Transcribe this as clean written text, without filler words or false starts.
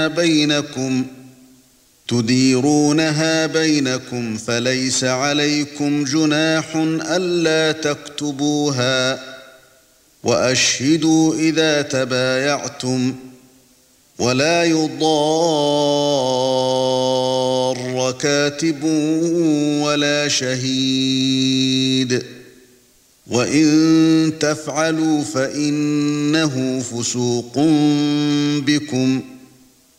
بينكم فليس عليكم جناح ألا تكتبوها وأشهدوا إذا تبايعتم ولا يضار كاتب ولا شهيد وإن تفعلوا فإنه فسوق بكم